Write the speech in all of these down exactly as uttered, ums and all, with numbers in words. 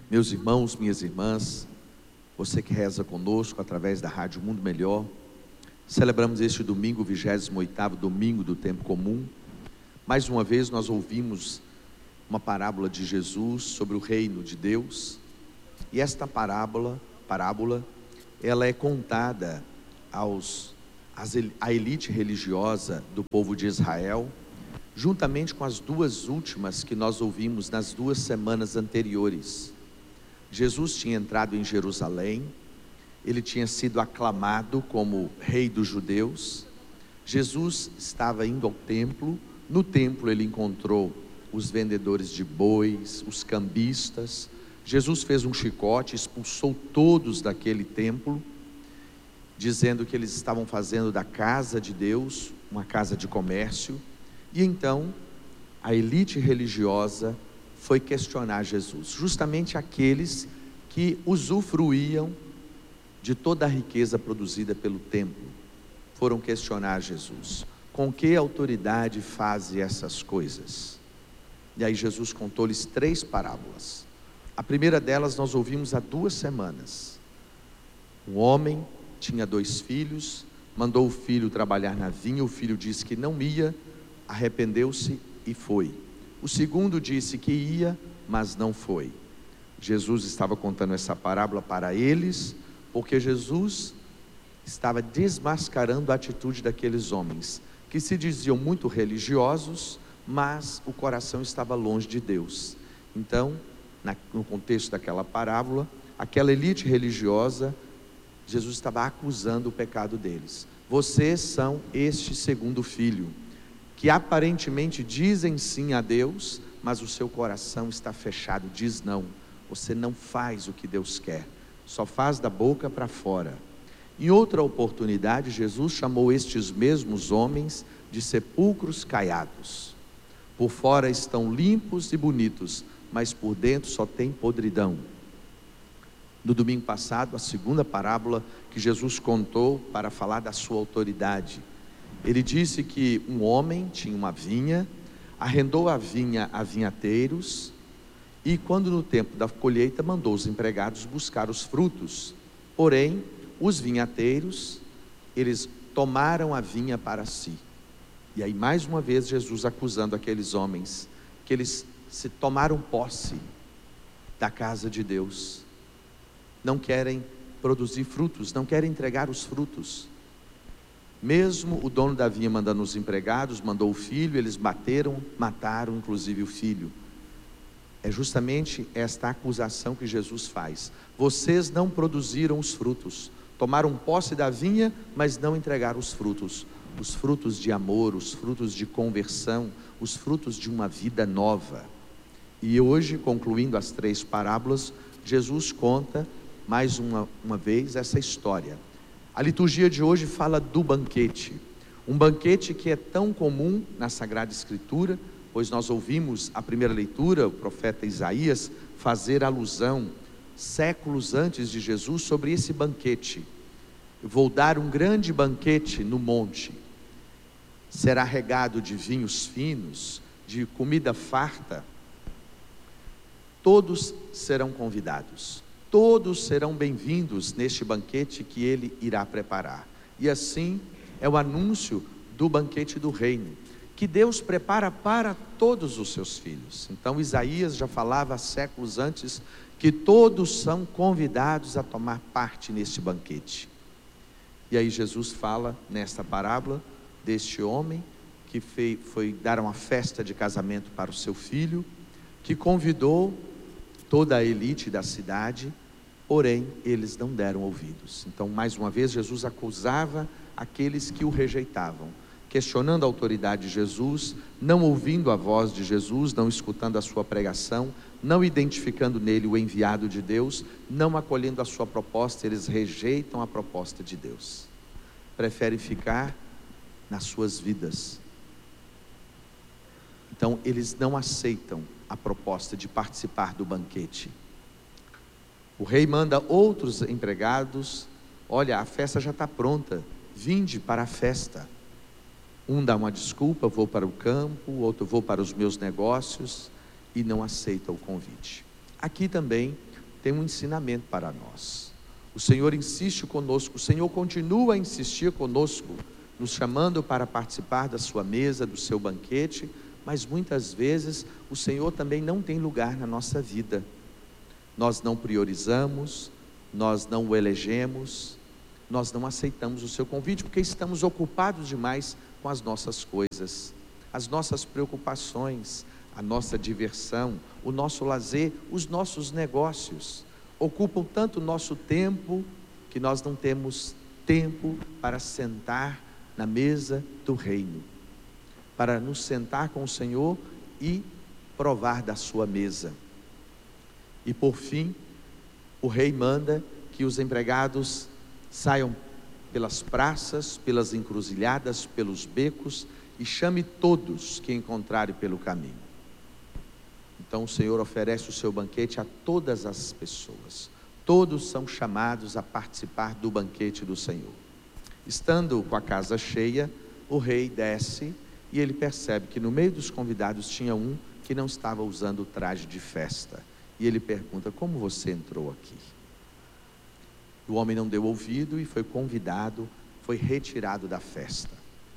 Meus irmãos, minhas irmãs, você que reza conosco através da Rádio Mundo Melhor, celebramos este domingo, o vigésimo oitavo domingo do tempo comum. Mais uma vez nós ouvimos uma parábola de Jesus sobre o reino de Deus, e esta parábola, parábola, ela é contada aos, à elite religiosa do povo de Israel, juntamente com as duas últimas que nós ouvimos nas duas semanas anteriores. Jesus tinha entrado em Jerusalém, ele tinha sido aclamado como rei dos judeus. Jesus estava indo ao templo. No templo ele encontrou os vendedores de bois, os cambistas. Jesus fez um chicote, expulsou todos daquele templo, dizendo que eles estavam fazendo da casa de Deus uma casa de comércio. E então a elite religiosa foi questionar Jesus, justamente aqueles que usufruíam de toda a riqueza produzida pelo templo, foram questionar Jesus: com que autoridade faz essas coisas? E aí Jesus contou-lhes três parábolas. A primeira delas nós ouvimos há duas semanas. Um homem tinha dois filhos, mandou o filho trabalhar na vinha, o filho disse que não ia, arrependeu-se e foi. O segundo disse que ia, mas não foi. Jesus estava contando essa parábola para eles, porque Jesus estava desmascarando a atitude daqueles homens, que se diziam muito religiosos, mas o coração estava longe de Deus. Então, na, no contexto daquela parábola, aquela elite religiosa, Jesus estava acusando o pecado deles. Vocês são este segundo filho, que aparentemente dizem sim a Deus, mas o seu coração está fechado, diz não. Você não faz o que Deus quer, só faz da boca para fora. Em outra oportunidade, Jesus chamou estes mesmos homens de sepulcros caiados. Por fora estão limpos e bonitos, mas por dentro só tem podridão. No domingo passado, a segunda parábola que Jesus contou para falar da sua autoridade. Ele disse que um homem tinha uma vinha, arrendou a vinha a vinhateiros, e quando no tempo da colheita mandou os empregados buscar os frutos. Porém, os vinhateiros, eles tomaram a vinha para si. E aí mais uma vez Jesus acusando aqueles homens, que eles se tomaram posse da casa de Deus, não querem produzir frutos, não querem entregar os frutos. Mesmo o dono da vinha mandando os empregados, mandou o filho, eles bateram, mataram inclusive o filho. É justamente esta acusação que Jesus faz: vocês não produziram os frutos, tomaram posse da vinha, mas não entregaram os frutos, os frutos de amor, os frutos de conversão, os frutos de uma vida nova. E hoje, concluindo as três parábolas, Jesus conta mais uma, uma vez essa história. A liturgia de hoje fala do banquete, um banquete que é tão comum na Sagrada Escritura, pois nós ouvimos a primeira leitura, o profeta Isaías, fazer alusão, séculos antes de Jesus, sobre esse banquete. Eu vou dar um grande banquete no monte, será regado de vinhos finos, de comida farta, todos serão convidados. Todos serão bem-vindos neste banquete que ele irá preparar. E assim é o anúncio do banquete do reino, que Deus prepara para todos os seus filhos. Então Isaías já falava séculos antes que todos são convidados a tomar parte neste banquete. E aí Jesus fala nesta parábola deste homem que foi, foi dar uma festa de casamento para o seu filho, que convidou toda a elite da cidade, porém eles não deram ouvidos. Então mais uma vez Jesus acusava aqueles que o rejeitavam, questionando a autoridade de Jesus, não ouvindo a voz de Jesus, não escutando a sua pregação, não identificando nele o enviado de Deus, não acolhendo a sua proposta. Eles rejeitam a proposta de Deus, preferem ficar nas suas vidas. Então eles não aceitam a proposta de participar do banquete. O rei manda outros empregados: olha, a festa já está pronta, vinde para a festa. Um dá uma desculpa: vou para o campo, o outro: vou para os meus negócios, e não aceita o convite. Aqui também tem um ensinamento para nós. O Senhor insiste conosco, o Senhor continua a insistir conosco, nos chamando para participar da sua mesa, do seu banquete, mas muitas vezes o Senhor também não tem lugar na nossa vida. Nós não priorizamos, nós não o elegemos, nós não aceitamos o seu convite, porque estamos ocupados demais com as nossas coisas, as nossas preocupações, a nossa diversão, o nosso lazer, os nossos negócios, ocupam tanto o nosso tempo, que nós não temos tempo para sentar na mesa do reino, para nos sentar com o Senhor e provar da sua mesa. E por fim, o rei manda que os empregados saiam pelas praças, pelas encruzilhadas, pelos becos, e chame todos que encontrarem pelo caminho. Então o Senhor oferece o seu banquete a todas as pessoas. Todos são chamados a participar do banquete do Senhor. Estando com a casa cheia, o rei desce e ele percebe que no meio dos convidados tinha um que não estava usando o traje de festa. E ele pergunta: como você entrou aqui? O homem não deu ouvido e foi convidado, foi retirado da festa.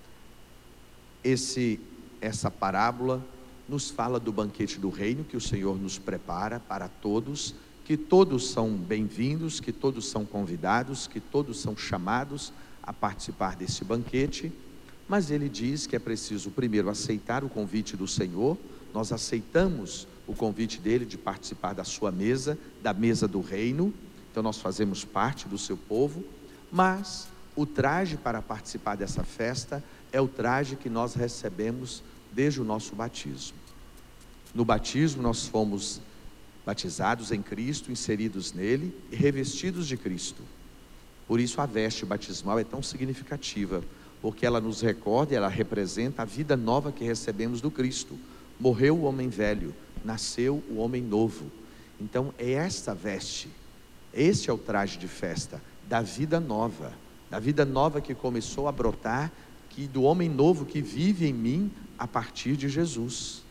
Esse, essa parábola nos fala do banquete do reino que o Senhor nos prepara para todos, que todos são bem-vindos, que todos são convidados, que todos são chamados a participar desse banquete. Mas ele diz que é preciso primeiro aceitar o convite do Senhor. Nós aceitamos o convite dele de participar da sua mesa, da mesa do reino, então nós fazemos parte do seu povo, mas o traje para participar dessa festa é o traje que nós recebemos desde o nosso batismo. No batismo nós fomos batizados em Cristo, inseridos nele e revestidos de Cristo. Por isso a veste batismal é tão significativa, porque ela nos recorda, ela representa a vida nova que recebemos do Cristo. Morreu o homem velho, nasceu o homem novo. Então é esta veste, este é o traje de festa da vida nova, da vida nova que começou a brotar, que do homem novo que vive em mim a partir de Jesus.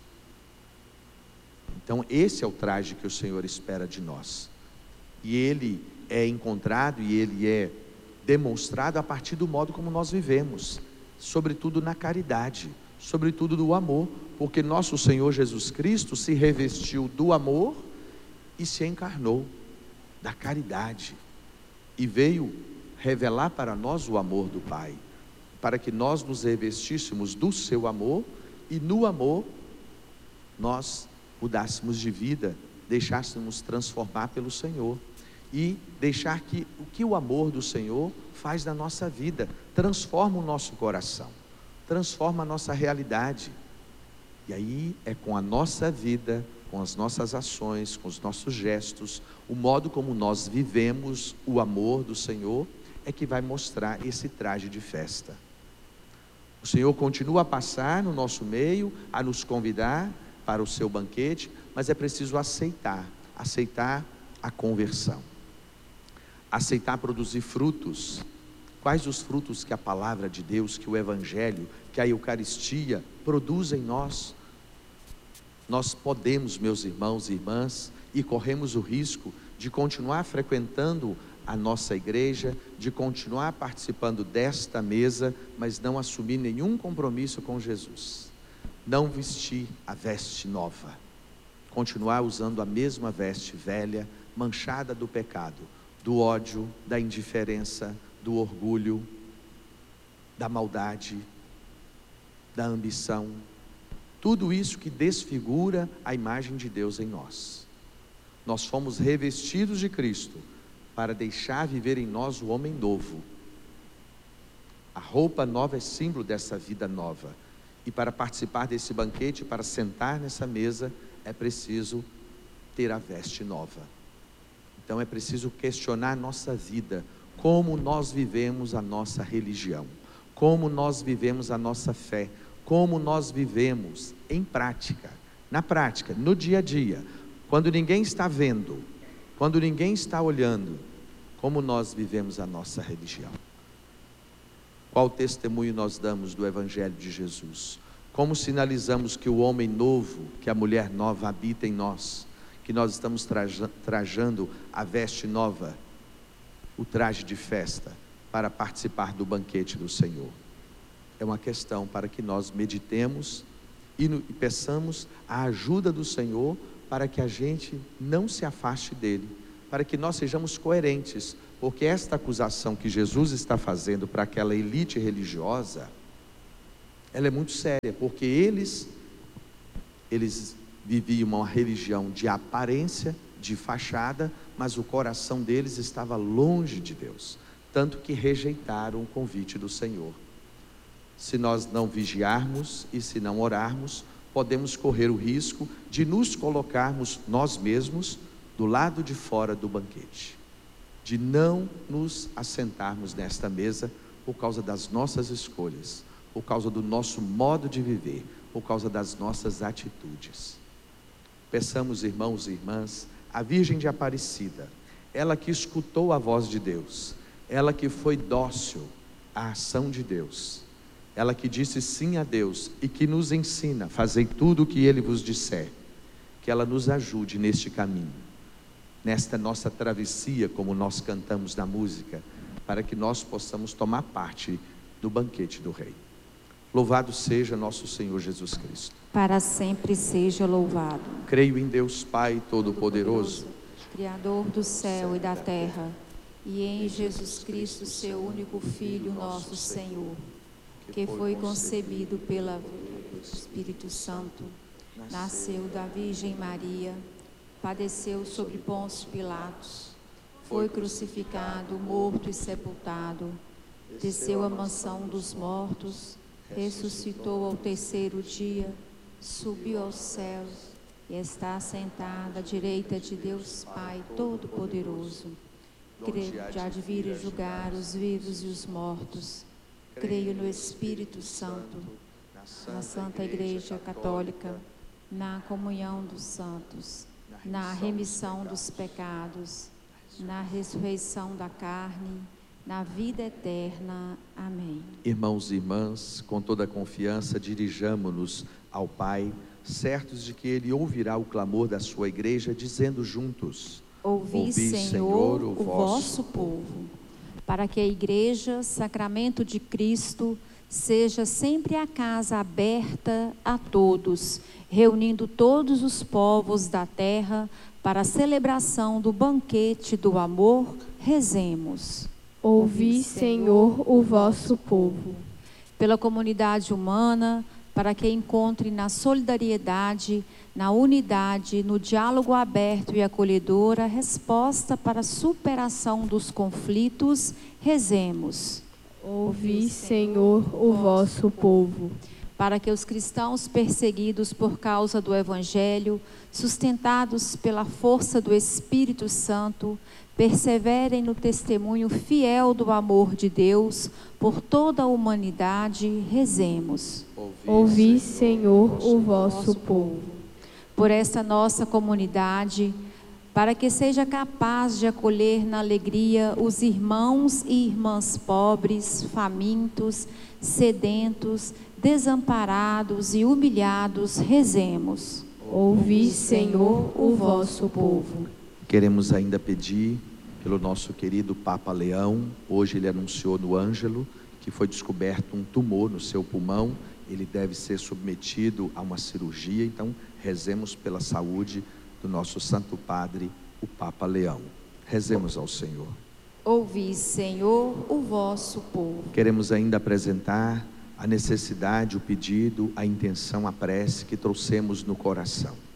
Então esse é o traje que o Senhor espera de nós, e ele é encontrado e ele é demonstrado a partir do modo como nós vivemos, sobretudo na caridade, sobretudo do amor, porque nosso Senhor Jesus Cristo se revestiu do amor e se encarnou da caridade, e veio revelar para nós o amor do Pai, para que nós nos revestíssemos do seu amor, e no amor nós mudássemos de vida, deixássemos transformar pelo Senhor, e deixar que o que o amor do Senhor faz na nossa vida, transforma o nosso coração, transforma a nossa realidade. E aí é com a nossa vida, com as nossas ações, com os nossos gestos, o modo como nós vivemos o amor do Senhor, é que vai mostrar esse traje de festa. O Senhor continua a passar no nosso meio, a nos convidar para o seu banquete, mas é preciso aceitar, aceitar a conversão, aceitar produzir frutos. Quais os frutos que a palavra de Deus, que o Evangelho, que a Eucaristia produz em nós? Nós podemos, meus irmãos e irmãs, e corremos o risco de continuar frequentando a nossa igreja, de continuar participando desta mesa, mas não assumir nenhum compromisso com Jesus, não vestir a veste nova, continuar usando a mesma veste velha, manchada do pecado, do ódio, da indiferença, do orgulho, da maldade, da ambição, tudo isso que desfigura a imagem de Deus em nós. Nós fomos revestidos de Cristo para deixar viver em nós o homem novo. A roupa nova é símbolo dessa vida nova, e para participar desse banquete, para sentar nessa mesa, é preciso ter a veste nova. Então é preciso questionar a nossa vida, como nós vivemos a nossa religião, como nós vivemos a nossa fé, como nós vivemos em prática, na prática, no dia a dia, quando ninguém está vendo, quando ninguém está olhando, como nós vivemos a nossa religião. Qual testemunho nós damos do Evangelho de Jesus? Como sinalizamos que o homem novo, que a mulher nova habita em nós, que nós estamos traja, trajando a veste nova, o traje de festa, para participar do banquete do Senhor. É uma questão para que nós meditemos e, no, e peçamos a ajuda do Senhor para que a gente não se afaste dele, para que nós sejamos coerentes, porque esta acusação que Jesus está fazendo para aquela elite religiosa, ela é muito séria, porque eles, eles viviam uma religião de aparência, de fachada, mas o coração deles estava longe de Deus, tanto que rejeitaram o convite do Senhor. Se nós não vigiarmos e se não orarmos, podemos correr o risco de nos colocarmos nós mesmos do lado de fora do banquete, de não nos assentarmos nesta mesa por causa das nossas escolhas, por causa do nosso modo de viver, por causa das nossas atitudes. Peçamos, irmãos e irmãs, a Virgem de Aparecida, ela que escutou a voz de Deus, ela que foi dócil à ação de Deus, ela que disse sim a Deus e que nos ensina, fazei tudo o que Ele vos disser, que ela nos ajude neste caminho, nesta nossa travessia, como nós cantamos na música, para que nós possamos tomar parte do banquete do Rei. Louvado seja nosso Senhor Jesus Cristo. Para sempre seja louvado. Creio em Deus Pai Todo-Poderoso, Criador do céu e da terra, e em Jesus Cristo, seu único Filho, nosso Senhor, que foi concebido pela Espírito Santo, nasceu da Virgem Maria, padeceu sobre Pôncio Pilatos, foi crucificado, morto e sepultado, desceu à mansão dos mortos, ressuscitou ao terceiro dia, subiu aos céus e está sentado à direita de Deus Pai Todo-Poderoso. Creio que há de vir julgar os vivos e os mortos. Creio no Espírito Santo, na Santa Igreja Católica, na comunhão dos santos, na remissão dos pecados, na ressurreição da carne, na vida eterna. Amém. Irmãos e irmãs, com toda a confiança, dirijamo-nos ao Pai, certos de que Ele ouvirá o clamor da sua igreja, dizendo juntos: Ouvi, Ouvi Senhor, Senhor, o, o vosso povo, para que a igreja, sacramento de Cristo, seja sempre a casa aberta a todos, reunindo todos os povos da terra para a celebração do banquete do amor. Rezemos. Ouvi, Senhor, o vosso povo. Pela comunidade humana, para que encontre na solidariedade, na unidade, no diálogo aberto e acolhedor a resposta para a superação dos conflitos, rezemos. Ouvi, Senhor, o vosso povo. Para que os cristãos perseguidos por causa do Evangelho, sustentados pela força do Espírito Santo, perseverem no testemunho fiel do amor de Deus por toda a humanidade, rezemos. Ouvi, Senhor, o vosso povo. Por esta nossa comunidade, para que seja capaz de acolher na alegria os irmãos e irmãs pobres, famintos, sedentos, desamparados e humilhados, rezemos. Ouvi, Senhor, o vosso povo. Queremos ainda pedir pelo nosso querido Papa Leão. Hoje ele anunciou no Ângelo que foi descoberto um tumor no seu pulmão. Ele deve ser submetido a uma cirurgia, então rezemos pela saúde do nosso Santo Padre, o Papa Leão. Rezemos ao Senhor. Ouvi, Senhor, o vosso povo. Queremos ainda apresentar a necessidade, o pedido, a intenção, a prece que trouxemos no coração.